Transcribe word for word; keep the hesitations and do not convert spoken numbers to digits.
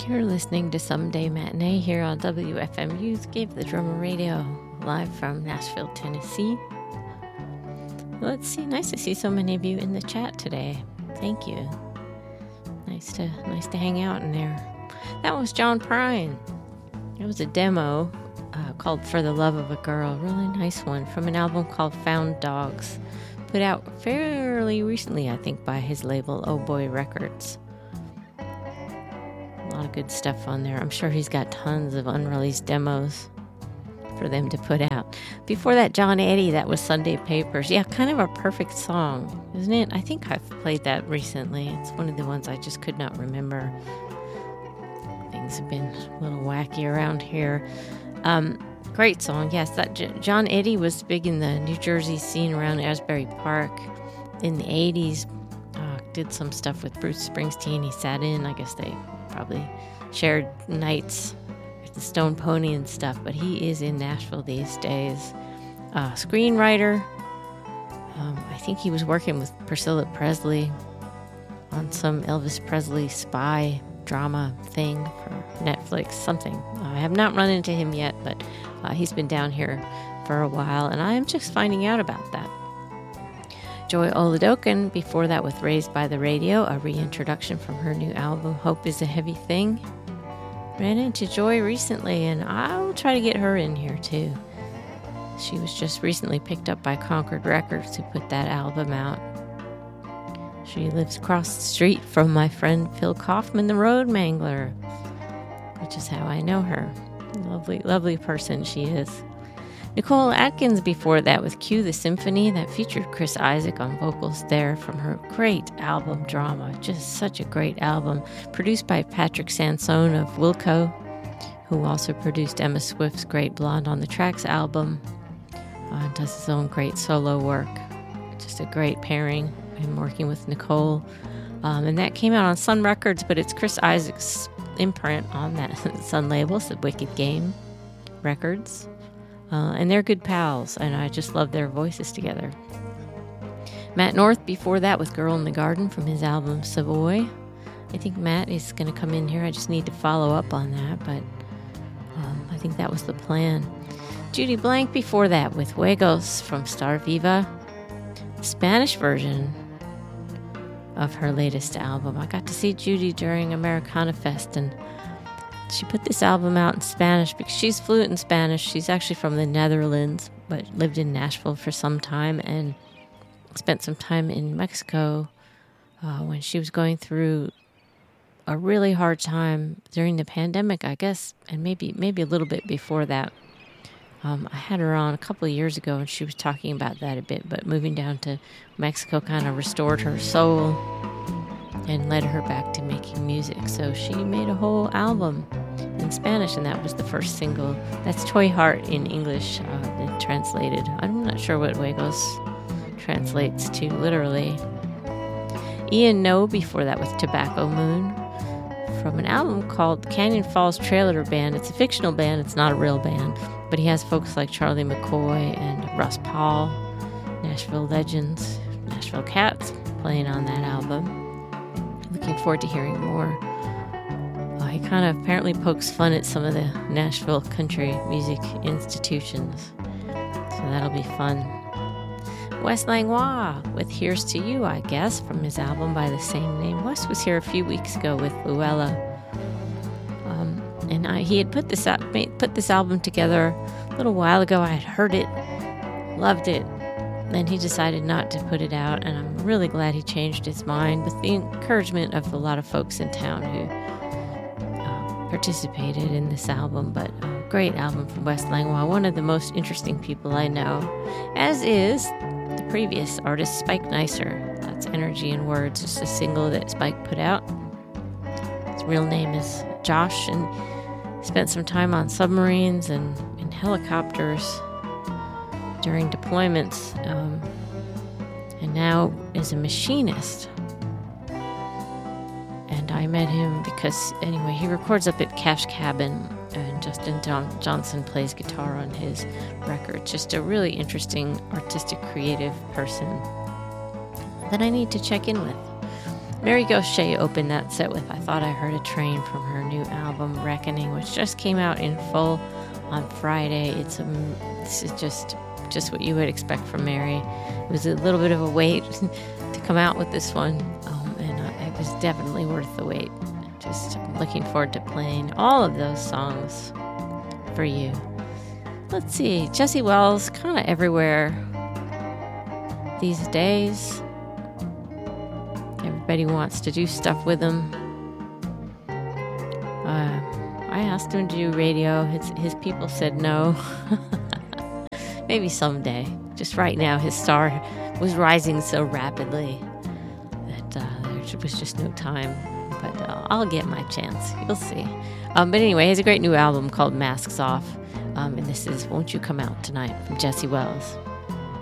You're listening to Someday Matinee here on W F M U's Give the Drummer Radio, live from Nashville, Tennessee. Let's see, nice to see so many of you in the chat today. Thank you. Nice to nice to hang out in there. That was John Prine. It was a demo uh, called For the Love of a Girl. Really nice one from an album called Found Dogs, put out fairly recently, I think, by his label Oh Boy Records. A lot of good stuff on there. I'm sure he's got tons of unreleased demos for them to put out. Before that, John Eddie, that was Sunday Papers. Yeah, kind of a perfect song, isn't it? I think I've played that recently. It's one of the ones I just could not remember. Things have been a little wacky around here. Um, great song. Yes, that J- John Eddie was big in the New Jersey scene around Asbury Park in the eighties. Uh, did some stuff with Bruce Springsteen. He sat in, I guess they probably shared nights with the Stone Pony and stuff, but he is in Nashville these days. Uh, screenwriter. Um, I think he was working with Priscilla Presley on some Elvis Presley spy drama thing for Netflix, something. I have not run into him yet, but uh, he's been down here for a while, and I am just finding out about that. Joy Oladokin, before that with Raised by the Radio, a reintroduction from her new album, Hope is a Heavy Thing. Ran into Joy recently, and I'll try to get her in here too. She was just recently picked up by Concord Records, who put that album out. She lives across the street from my friend Phil Kaufman, the Road Mangler, which is how I know her. Lovely, lovely person she is. Nicole Atkins before that with Cue the Symphony, that featured Chris Isaak on vocals there from her great album Drama. Just such a great album. Produced by Patrick Sansone of Wilco, who also produced Emma Swift's great Blonde on the Tracks album. Uh, does his own great solo work. Just a great pairing. I'm working with Nicole. Um, and that came out on Sun Records, but it's Chris Isaac's imprint on that Sun label, it's the Wicked Game Records. Uh, and they're good pals, and I just love their voices together. Matt North before that with Girl in the Garden from his album Savoy. I think Matt is going to come in here. I just need to follow up on that, but um, I think that was the plan. Judy Blank before that with Juegos from Star Viva. Spanish version of her latest album. I got to see Judy during Americana Fest, and she put this album out in Spanish because she's fluent in Spanish. She's actually from the Netherlands, but lived in Nashville for some time and spent some time in Mexico uh, when she was going through a really hard time during the pandemic, I guess, and maybe maybe a little bit before that. Um, I had her on a couple of years ago, and she was talking about that a bit, but moving down to Mexico kind of restored her soul and led her back to making music. So she made a whole album in Spanish, and that was the first single. That's Toy Heart in English, uh, translated. I'm not sure what Juegos translates to literally. Ian No before that with Tobacco Moon from an album called Canyon Falls Trailer Band. It's a fictional band, it's not a real band, but he has folks like Charlie McCoy and Russ Paul, Nashville legends, Nashville Cats playing on that album. Looking forward to hearing more. Uh, he kind of apparently pokes fun at some of the Nashville country music institutions, so that'll be fun. Wes Langlois with Here's to You, I guess, from his album by the same name. Wes was here a few weeks ago with Luella, um, and I, he had put this out, made, put this album together a little while ago. I had heard it, loved it. Then he decided not to put it out, and I'm really glad he changed his mind with the encouragement of a lot of folks in town who uh, participated in this album. But a great album from Wes Langlois, one of the most interesting people I know, as is the previous artist, Spike Nicer. That's Energy and Words, just a single that Spike put out. His real name is Josh, and spent some time on submarines and in helicopters during deployments, um, and now is a machinist. And I met him because, anyway, he records up at Cash Cabin, and Justin John- Johnson plays guitar on his record. Just a really interesting, artistic, creative person that I need to check in with. Mary Gauthier opened that set with I Thought I Heard a Train from her new album, Reckoning, which just came out in full on Friday. It's, a, this is just, just what you would expect from Mary. It was a little bit of a wait to come out with this one, um, and uh, it was definitely worth the wait. Just looking forward to playing all of those songs for you. Let's see, Jesse Wells, kind of everywhere these days. Everybody wants to do stuff with him. Uh, I asked him to do radio. His, his people said no. Maybe someday. Just right now, his star was rising so rapidly that uh, there was just no time. But uh, I'll get my chance. You'll see. Um, but anyway, he has a great new album called Masks Off. Um, and this is Won't You Come Out Tonight from Jesse Wells.